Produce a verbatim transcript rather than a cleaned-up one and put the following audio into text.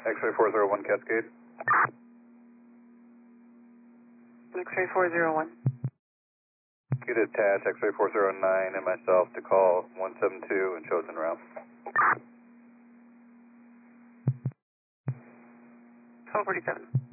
X-ray four zero one Cascade. X-ray four zero one. Get attached X-ray four zero nine and myself to call one seven two and chosen route. twelve forty-seven.